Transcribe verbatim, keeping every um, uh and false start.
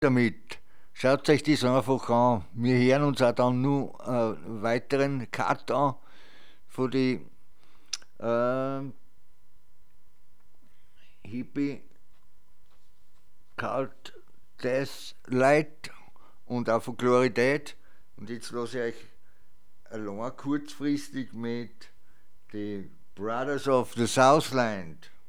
damit. Schaut euch das einfach an. Wir hören uns auch dann nur einen weiteren Cut an von die äh, Hippie Cult Death Light und auch von Chloridät. Und jetzt lasse ich euch allein kurzfristig mit den Brothers of the Southland.